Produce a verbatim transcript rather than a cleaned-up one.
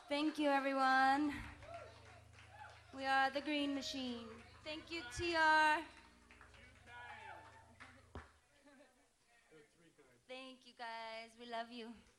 Thank you, everyone. We are the Green Machine. Thank you, T R. Thank you, guys. We love you.